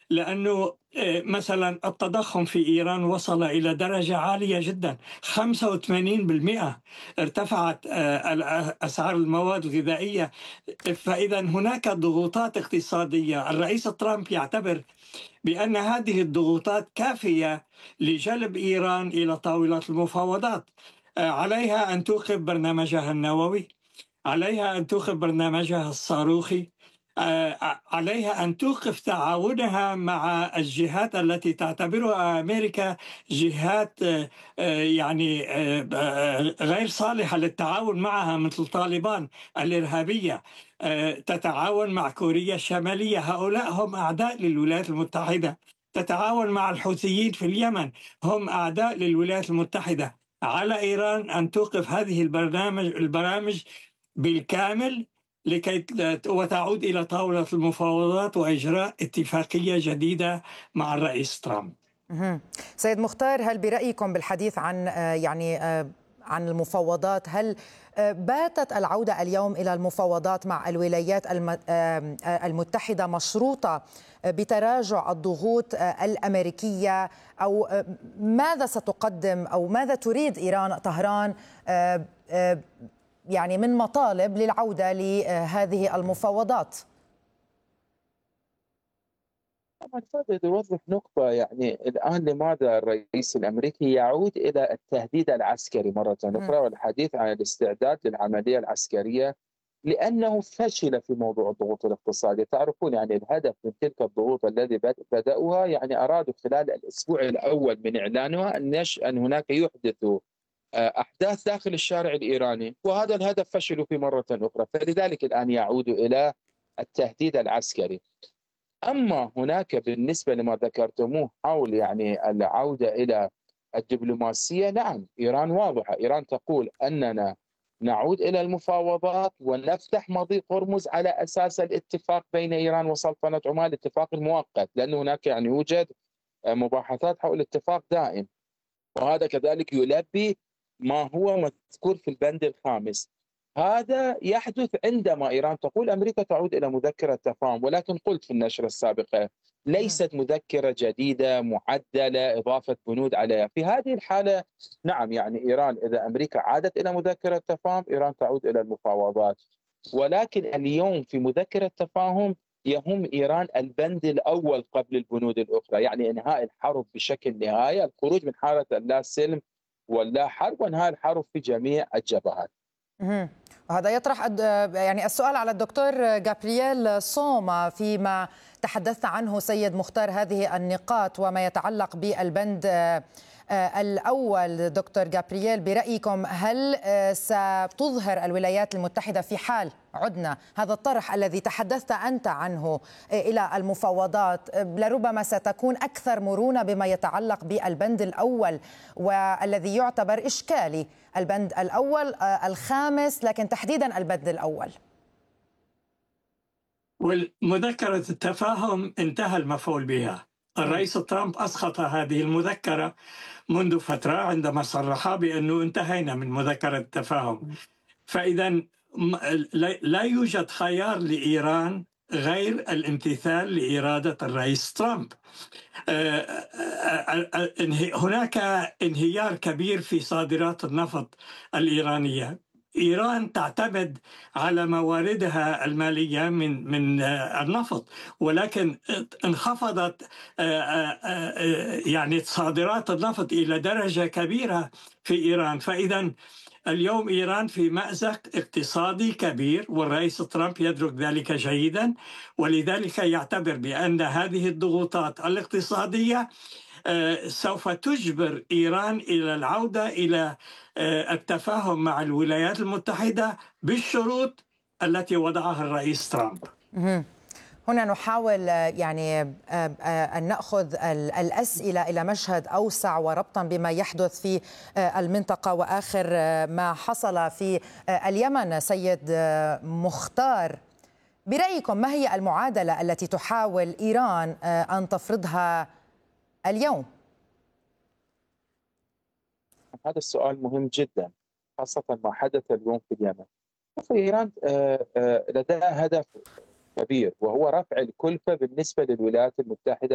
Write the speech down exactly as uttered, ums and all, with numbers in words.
لأنه آه، مثلا التضخم في إيران وصل إلى درجة عالية جدا، خمسة وثمانين بالمئة ارتفعت آه، الأ- أسعار المواد الغذائية. فإذا هناك ضغوطات اقتصادية. الرئيس ترامب يعتبر بأن هذه الضغوطات كافية لجلب إيران إلى طاولة المفاوضات. آه، عليها أن توقف برنامجها النووي، عليها أن توقف برنامجها الصاروخي، آه، عليها أن توقف تعاونها مع الجهات التي تعتبرها أمريكا جهات آه، آه، يعني آه، آه، غير صالحة للتعاون معها، مثل طالبان الإرهابية. آه، تتعاون مع كوريا الشمالية، هؤلاء هم أعداء للولايات المتحدة. تتعاون مع الحوثيين في اليمن، هم أعداء للولايات المتحدة. على إيران أن توقف هذه البرنامج البرامج بالكامل لكي وتعود إلى طاولة المفاوضات وإجراء اتفاقية جديدة مع الرئيس ترامب. مهم. سيد مختار، هل برأيكم بالحديث عن آه، يعني آه، عن المفاوضات، هل آه، باتت العودة اليوم إلى المفاوضات مع الولايات الم- آه، آه، المتحدة مشروطة آه، بتراجع الضغوط آه، الأمريكية، أو آه، ماذا ستقدم أو ماذا تريد إيران طهران آه، آه، يعني من مطالب للعودة لهذه المفاوضات؟ طبعا فقد يوضح نقطة، يعني الآن لماذا الرئيس الأمريكي يعود إلى التهديد العسكري مرة مهم. أخرى والحديث عن الاستعداد للعملية العسكرية؟ لأنه فشل في موضوع الضغوط الاقتصادية. تعرفون يعني الهدف من تلك الضغوط الذي بد- بدأوها، يعني أرادوا خلال الأسبوع الأول من إعلانها أن يش أن هناك يحدثوا آه، أحداث داخل الشارع الإيراني، وهذا الهدف فشلوا في مرة أخرى، فلذلك الآن يعودوا إلى التهديد العسكري. أما هناك بالنسبة لما ذكرتموه حول يعني العودة إلى الدبلوماسية، نعم إيران واضحة، إيران تقول أننا نعود إلى المفاوضات ونفتح مضيق هرمز على أساس الاتفاق بين إيران وسلطنة عمان، الاتفاق المؤقت، لأن هناك يعني يوجد مباحثات حول اتفاق دائم، وهذا كذلك يلبي ما هو مذكور في البند الخامس. هذا يحدث عندما إيران تقول أمريكا تعود إلى مذكرة تفاهم، ولكن قلت في النشرة السابقة مهم. ليست مذكرة جديدة معدلة إضافة بنود عليها. في هذه الحالة نعم يعني إيران إذا أمريكا عادت إلى مذكرة تفاهم، إيران تعود إلى المفاوضات. ولكن اليوم في مذكرة تفاهم يهم إيران البند الأول قبل البنود الأخرى، يعني إنهاء الحرب بشكل نهائي، الخروج من حالة اللا سلم واللا حرب، وإنهاء الحرب في جميع الجبهات. مهم. وهذا يطرح الد- يعني السؤال على الدكتور جابرييل سوما فيما تحدثت عنه سيد مختار، هذه النقاط وما يتعلق بالبند آه، آه، الأول. دكتور جابرييل، برأيكم هل آه، ستظهر الولايات المتحدة في حال عدنا هذا الطرح الذي تحدثت أنت عنه آه، إلى المفاوضات، آه، لربما ستكون أكثر مرونة بما يتعلق بالبند الأول والذي يعتبر إشكالي، البند الأول آه، الخامس، لكن تحديدا البند الأول؟ والمذكرة التفاهم انتهى المفعول بها. مم. الرئيس ترامب أسقط هذه المذكرة منذ فترة عندما صرح بأنه انتهينا من مذكرة التفاهم. فإذا م- لا لا يوجد خيار لإيران غير الامتثال لإرادة الرئيس ترامب. آه، آه، آه، انه- هناك انهيار كبير في صادرات النفط الإيرانية. إيران تعتمد على مواردها المالية من من آه، النفط، ولكن انخفضت آه، آه، آه، يعني صادرات النفط إلى درجة كبيرة في إيران. فإذا اليوم إيران في مأزق اقتصادي كبير، والرئيس ترامب يدرك ذلك جيدا، ولذلك يعتبر بأن هذه الضغوطات الاقتصادية آه، سوف تجبر إيران إلى العودة إلى آه، التفاهم مع الولايات المتحدة بالشروط التي وضعها الرئيس ترامب. مهم. هنا نحاول آه، يعني آه، آه، أن نأخذ ال- الأسئلة إلى مشهد أوسع وربطا بما يحدث في آه، المنطقة وآخر آه، ما حصل في آه، اليمن. سيد آه، مختار، برأيكم ما هي المعادلة التي تحاول إيران آه، أن تفرضها اليوم؟ هذا السؤال مهم جدا، خاصة ما حدث اليوم في اليمن. إيران آه، آه، لديها هدف كبير، وهو رفع الكلفة بالنسبة للولايات المتحدة